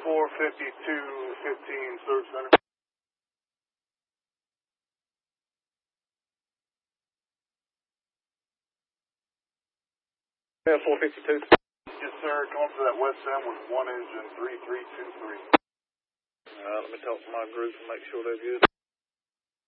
45215 Service Center. Yeah, 452. Yes, sir. Going for that West End with 1 engine, 3323. Let me talk to my group and make sure they're good.